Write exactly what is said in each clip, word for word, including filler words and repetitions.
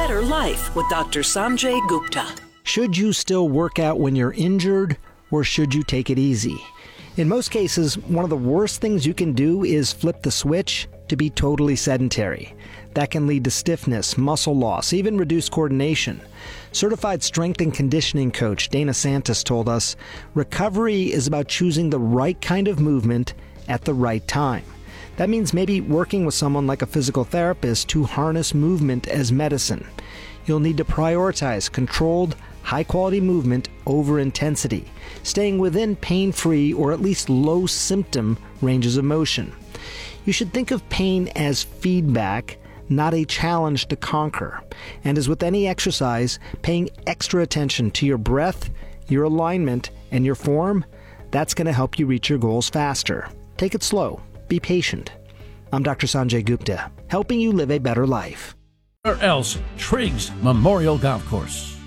better life with Doctor Sanjay Gupta. Should you still work out when you're injured, or should you take it easy? In most cases, one of the worst things you can do is flip the switch to be totally sedentary. That can lead to stiffness, muscle loss, even reduced coordination. Certified strength and conditioning coach Dana Santos told us, recovery is about choosing the right kind of movement at the right time. That means maybe working with someone like a physical therapist to harness movement as medicine. You'll need to prioritize controlled, high-quality movement over intensity, staying within pain-free or at least low-symptom ranges of motion. You should think of pain as feedback, not a challenge to conquer. And as with any exercise, paying extra attention to your breath, your alignment, and your form, that's going to help you reach your goals faster. Take it slow. Be patient. I'm Doctor Sanjay Gupta, helping you live a better life. Or else, Triggs Memorial Golf Course.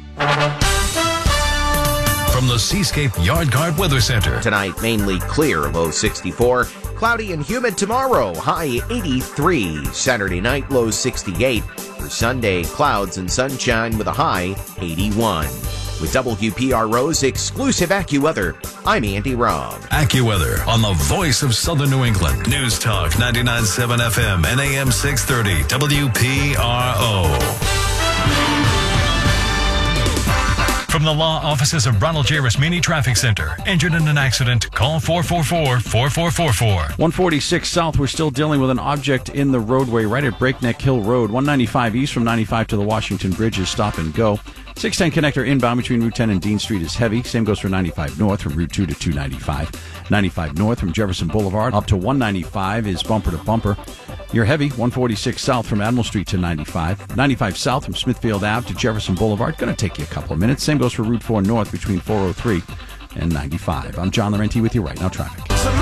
From the Seascape Yard Guard Weather Center. Tonight, mainly clear, low sixty-four. Cloudy and humid tomorrow, high eighty-three. Saturday night, low sixty-eight. For Sunday, clouds and sunshine with a high eighty-one. With W P R O's exclusive AccuWeather, I'm Andy Robb. AccuWeather on the voice of Southern New England. News Talk ninety-nine point seven F M and A M six thirty W P R O. From the law offices of Ronald J. Rasmini Traffic Center. Injured in an accident? Call four four four, four four four four. one forty-six South, we're still dealing with an object in the roadway right at Breakneck Hill Road. one ninety-five East from ninety-five to the Washington Bridge is stop and go. six ten connector inbound between Route ten and Dean Street is heavy. Same goes for ninety-five North from Route two to two ninety-five. ninety-five North from Jefferson Boulevard up to one ninety-five is bumper to bumper. You're heavy, one forty-six South from Admiral Street to ninety-five. ninety-five South from Smithfield Ave to Jefferson Boulevard. Going to take you a couple of minutes. Same goes for Route four North between four oh three and ninety-five. I'm John Laurenti with you right now, traffic.